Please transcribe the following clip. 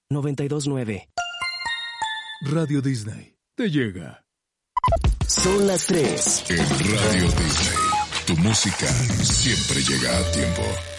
92.9. Radio Disney te llega. Son las 3. En Radio Disney, tu música siempre llega a tiempo.